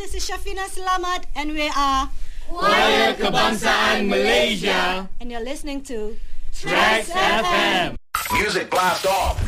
this is Shafina Slamat, and we are Choir Kebangsaan Malaysia. And you're listening to Tracks FM. Music blast off.